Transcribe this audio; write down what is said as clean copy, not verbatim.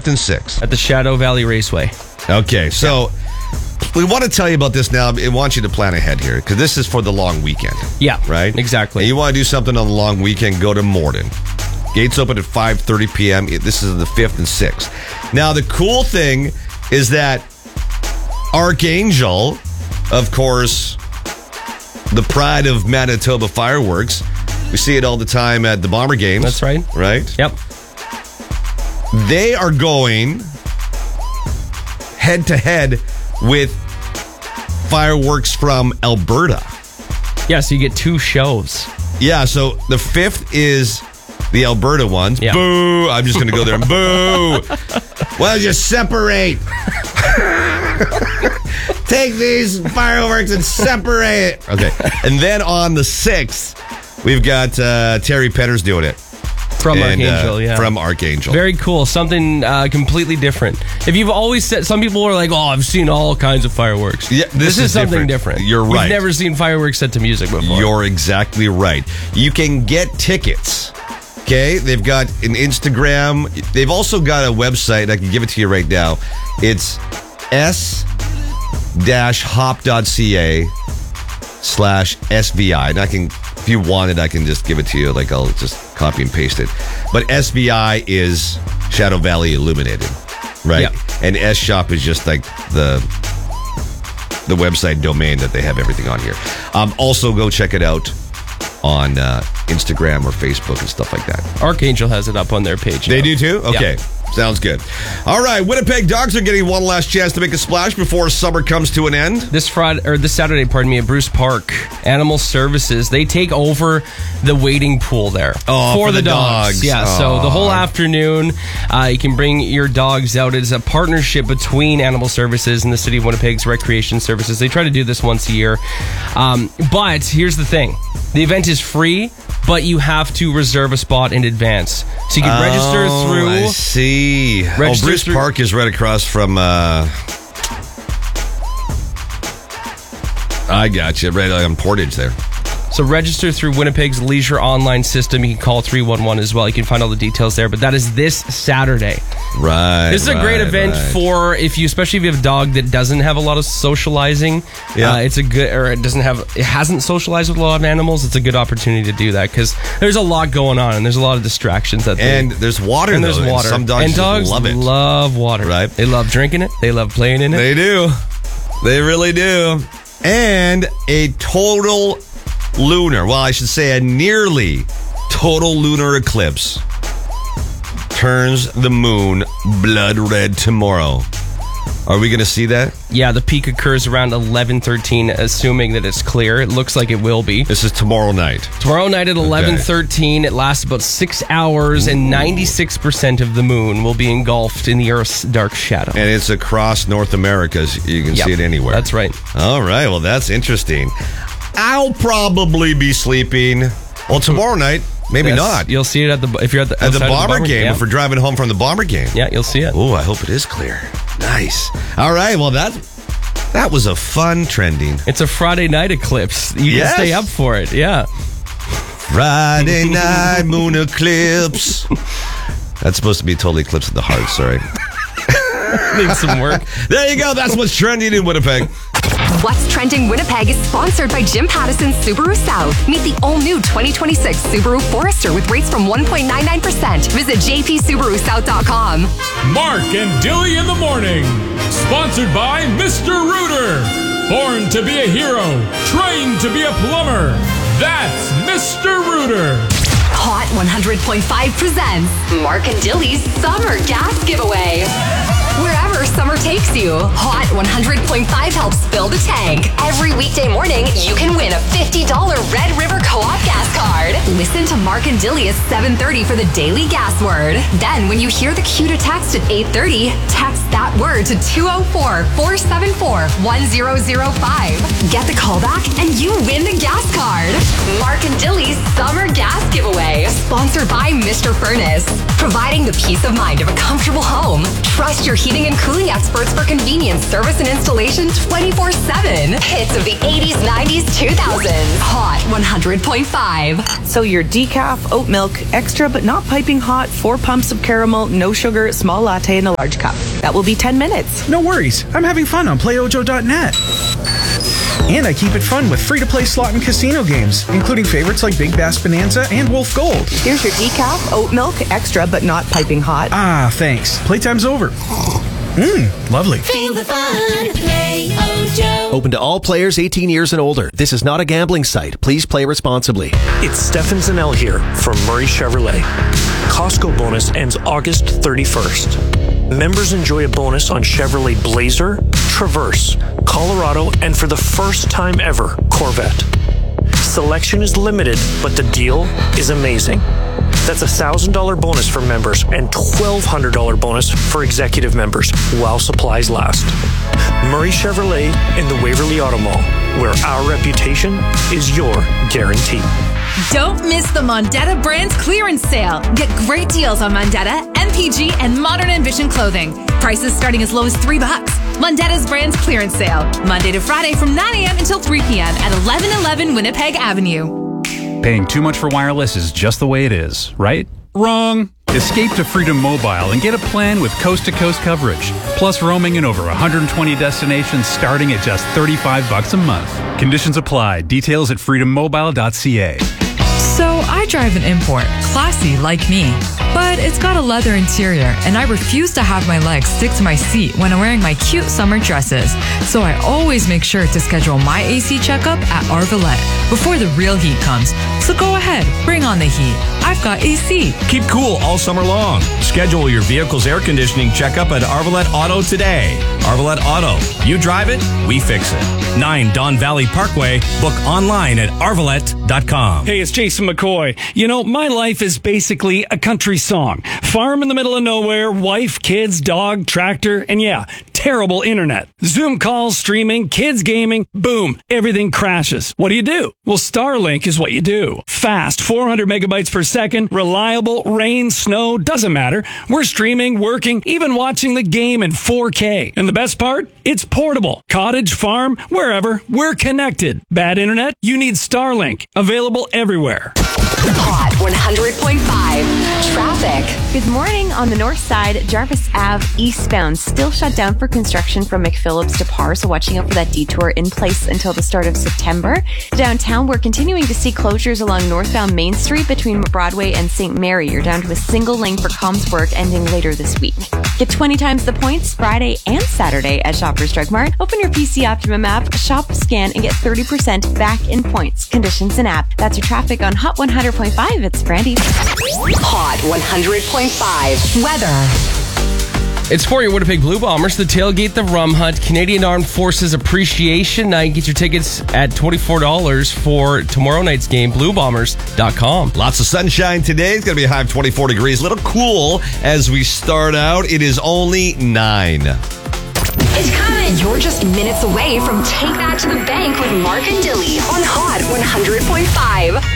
5th and 6th. At the Shadow Valley Raceway. Okay, so we want to tell you about this now. I want you to plan ahead here because this is for the long weekend. Yeah, right? Exactly. And you want to do something on the long weekend, go to Morden. Gates open at 5:30 p.m. This is the 5th and 6th. Now, the cool thing is that Archangel, of course, the pride of Manitoba fireworks, we see it all the time at the Bomber games. That's right. Right? Yep. They are going head-to-head with fireworks from Alberta. Yeah, so you get 2 shows. Yeah, so the 5th is the Alberta ones. Yeah. Boo! I'm just going to go there and boo! Why don't you separate? Take these fireworks and separate it. Okay. And then on the 6th, we've got Terry Petters doing it. From Archangel, yeah. From Archangel. Very cool. Something completely different. If you've always said, some people are like, oh, I've seen all kinds of fireworks. Yeah, this is something different. You're right. We've never seen fireworks set to music before. You're exactly right. You can get tickets. Okay, they've got an Instagram. They've also got a website. I can give it to you right now. It's s-hop.ca/SVI. And I can, if you want it, I can just give it to you. Like, I'll just copy and paste it. But SVI is Shadow Valley Illuminated, right? Yep. And S-Shop is just like the website domain that they have everything on here. Also, go check it out on Instagram or Facebook and stuff like that. Archangel has it up on their page. They now. do too? Okay. Yeah. Sounds good. All right, Winnipeg Dogs are getting one last chance to make a splash before summer comes to an end. This Saturday, at Bruce Park, Animal Services, they take over the wading pool there for the dogs. Yeah, so the whole afternoon, you can bring your dogs out. It's a partnership between Animal Services and the City of Winnipeg's Recreation Services. They try to do this once a year. But here's the thing. The event is free, but you have to reserve a spot in advance. So you can register through... I see. Bruce Park is right across from... I got you. Right on Portage there. So register through Winnipeg's Leisure Online system. You can call 311 as well. You can find all the details there. But that is this Saturday. Right. This is a great event for especially if you have a dog that doesn't have a lot of socializing. Yeah. It's a good, or it hasn't socialized with a lot of animals. It's a good opportunity to do that because there's a lot going on and there's a lot of distractions. And there's water. And there's water. And some dogs, love it. Love water. Right. They love drinking it. They love playing in it. They do. They really do. And a total lunar, well, I should say a nearly total lunar eclipse turns the moon blood red tomorrow. Are we going to see that? Yeah, the peak occurs around 11:13, assuming that it's clear. It looks like it will be. This is tomorrow night. Tomorrow night at 11:13. It lasts about 6 hours, and 96% of the moon will be engulfed in the Earth's dark shadow. And it's across North America. So you can see it anywhere. That's right. All right. Well, that's interesting. I'll probably be sleeping. Well, tomorrow night, maybe not. You'll see it if you're at the Bomber game. Yeah. If we're driving home from the Bomber game. Yeah, you'll see it. Oh, I hope it is clear. Nice. All right. Well, that was a fun trending. It's a Friday night eclipse. You can stay up for it. Yeah. Friday night moon eclipse. That's supposed to be totally eclipse of the heart. Sorry. Needs some work. There you go. That's what's trending in Winnipeg. What's Trending Winnipeg is sponsored by Jim Pattison Subaru South. Meet the all-new 2026 Subaru Forester with rates from 1.99%. Visit jpsubarusouth.com. Mark and Dilly in the morning. Sponsored by Mr. Rooter. Born to be a hero. Trained to be a plumber. That's Mr. Rooter. Hot 100.5 presents Mark and Dilly's Summer Gas Giveaway. Wherever summer takes you, Hot 100.5 helps fill the tank. Every weekday morning, you can win a $50 Red River Co-op gas card. Listen to Mark and Dilly at 7:30 for the daily gas word. Then, when you hear the cue to text at 8:30, text that word to 204-474-1005. Get the call back and you win the gas card. Mark and Dilly's Summer Gas Giveaway. Sponsored by Mr. Furnace. Providing the peace of mind of a comfortable home. Trust your heating and cooling experts for convenience, service, and installation 24/7. Hits of the 80s, 90s, 2000s. Hot 100.5. So your decaf, oat milk, extra but not piping hot, 4 pumps of caramel, no sugar, small latte in a large cup. That will be 10 minutes. No worries. I'm having fun on PlayOjo.net. And I keep it fun with free-to-play slot and casino games, including favorites like Big Bass Bonanza and Wolf Gold. Here's your decaf, oat milk, extra but not piping hot. Ah, thanks. Playtime's over. Lovely. Feel the fun. Play Ojo. Open to all players 18 years and older. This is not a gambling site. Please play responsibly. It's Stefan Zanel here from Murray Chevrolet. Costco bonus ends August 31st. Members enjoy a bonus on Chevrolet Blazer, Traverse, Colorado, and for the first time ever, Corvette. Selection is limited, but the deal is amazing. That's a $1,000 bonus for members and $1,200 bonus for executive members while supplies last. Murray Chevrolet in the Waverly Auto Mall, where our reputation is your guarantee. Don't miss the Mondetta Brands clearance sale. Get great deals on Mondetta, MPG, and Modern Ambition clothing. Prices starting as low as $3. Mondetta's Brands clearance sale. Monday to Friday from 9 a.m. until 3 p.m. at 1111 Winnipeg Avenue. Paying too much for wireless is just the way it is, right? Wrong! Escape to Freedom Mobile and get a plan with coast-to-coast coverage, plus roaming in over 120 destinations starting at just $35 a month. Conditions apply. Details at freedommobile.ca. So I drive an import, classy like me, but it's got a leather interior and I refuse to have my legs stick to my seat when I'm wearing my cute summer dresses. So I always make sure to schedule my AC checkup at Arvalette before the real heat comes. So go ahead, bring on the heat. I've got AC. Keep cool all summer long. Schedule your vehicle's air conditioning checkup at Arvalette Auto today. Arvalette Auto. You drive it, we fix it. 9 Don Valley Parkway. Book online at arvalette.com. Hey, it's Jason McCoy. You know, my life is basically a country song. Farm in the middle of nowhere, wife, kids, dog, tractor, and yeah, terrible internet. Zoom calls, streaming, kids gaming, boom, everything crashes. What do? Well, Starlink is what you do. Fast, 400 megabytes per second, reliable, rain, snow, doesn't matter. We're streaming, working, even watching the game in 4K. And the best part? It's portable. Cottage, farm, wherever, we're connected. Bad internet? You need Starlink. Available everywhere. Hot 100.5. Traffic. Good morning. On the north side, Jarvis Ave eastbound still shut down for construction from McPhillips to Parr, so watching out for that detour in place until the start of September. Downtown, we're continuing to see closures along northbound Main Street between Broadway and St. Mary. You're down to a single lane for comms work ending later this week. Get 20 times the points Friday and Saturday at Shoppers Drug Mart. Open your PC Optimum app, shop, scan, and get 30% back in points. Conditions and app. That's your traffic on Hot 100.5. It's Brandy. Hot 100.5. Weather. It's for your Winnipeg Blue Bombers, the Tailgate, the Rum Hunt, Canadian Armed Forces Appreciation Night. Get your tickets at $24 for tomorrow night's game, bluebombers.com. Lots of sunshine today. It's going to be a high of 24 degrees. A little cool as we start out. It is only 9. It's coming. You're just minutes away from Take That to the Bank with Mark and Dilly on Hot 100.5.